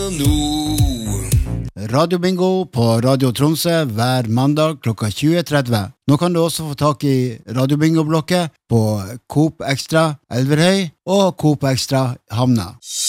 nå. Radio Bingo på Radio Tromsø hver mandag klokka 20.30. Nå kan du også få tak i Radio Bingo-blokket på Coop Extra Elverhøy og Coop Extra Hamna.